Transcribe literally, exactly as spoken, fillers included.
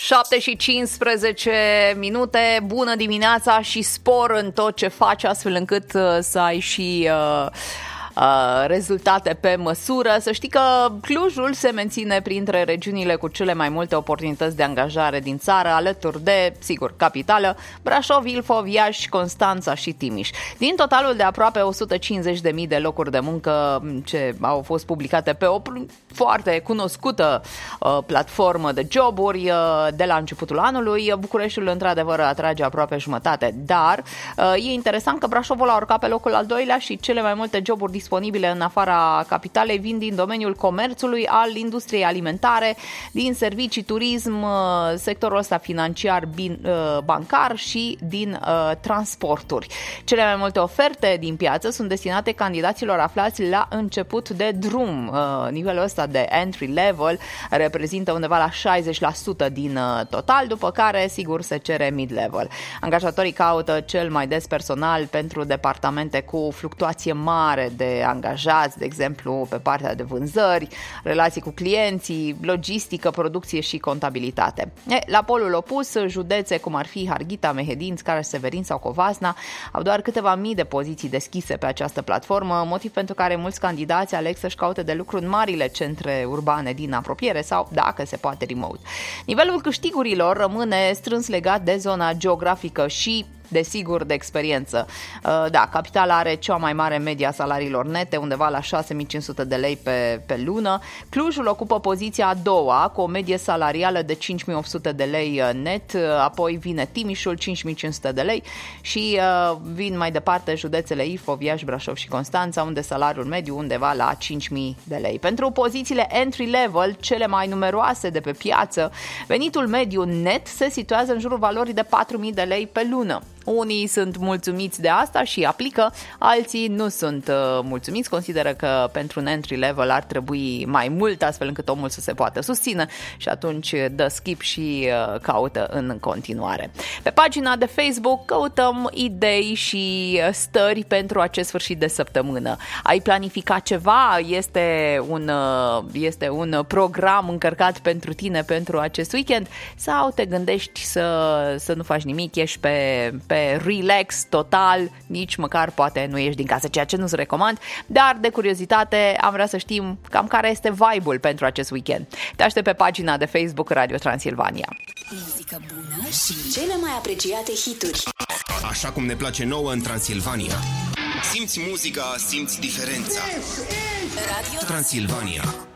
șapte și cincisprezece minute, bună dimineața și spor în tot ce faci, astfel încât uh, să ai și uh, uh, rezultate pe măsură. Să știi că Clujul se menține printre regiunile cu cele mai multe oportunități de angajare din țară, alături de, sigur, capitală, Brașov, Ilfov, Iași, Constanța și Timiș. Din totalul de aproape o sută cincizeci de mii de locuri de muncă ce au fost publicate pe o foarte cunoscută uh, platformă de joburi uh, de la începutul anului, Bucureștiul într-adevăr atrage aproape jumătate, dar uh, e interesant că Brașovul a urcat pe locul al doilea și cele mai multe joburi disponibile în afara capitalei vin din domeniul comerțului, al industriei alimentare, din servicii, turism, uh, sectorul ăsta financiar, bin, uh, bancar și din uh, transporturi. Cele mai multe oferte din piață sunt destinate candidaților aflați la început de drum. Uh, nivelul ăsta de entry level reprezintă undeva la șaizeci la sută din total, după care, sigur, se cere mid-level. Angajatorii caută cel mai des personal pentru departamente cu fluctuație mare de angajați, de exemplu, pe partea de vânzări, relații cu clienții, logistică, producție și contabilitate. E, la polul opus, județe cum ar fi Harghita, Mehedin, Scara-Severin sau Covasna au doar câteva mii de poziții deschise pe această platformă, motiv pentru care mulți candidați aleg să-și caute de lucru în marile centre urbane din apropiere sau, dacă se poate, remote. Nivelul câștigurilor rămâne strâns legat de zona geografică și, desigur, de experiență. Da, capitala are cea mai mare media a salariilor nete, undeva la șase mii cinci sute de lei pe, pe lună. Clujul ocupă poziția a doua, cu o medie salarială de cinci mii opt sute de lei net, apoi vine Timișul, cinci mii cinci sute de lei și uh, vin mai departe județele Ilfov, Iași, Brașov și Constanța, unde salariul mediu undeva la cinci mii de lei. Pentru pozițiile entry level, cele mai numeroase de pe piață, venitul mediu net se situează în jurul valorii de patru mii de lei pe lună. Unii sunt mulțumiți de asta și aplică, alții nu sunt uh, mulțumiți, consideră că pentru un entry level ar trebui mai mult, astfel încât omul să se poată susține și atunci dă skip și uh, caută în continuare. Pe pagina de Facebook căutăm idei și stări pentru acest sfârșit de săptămână. Ai planificat ceva? Este un, uh, este un program încărcat pentru tine pentru acest weekend? Sau te gândești să, să nu faci nimic, ești pe pe relax total, nici măcar poate nu ieși din casă, ceea ce nu-ți recomand, dar de curiozitate am vrea să știm cam care este vibe-ul pentru acest weekend. Te aștept pe pagina de Facebook Radio Transilvania. Muzică bună și cele mai apreciate hituri. Așa cum ne place nouă în Transilvania. Simți muzica, simți diferența. Radio Transilvania.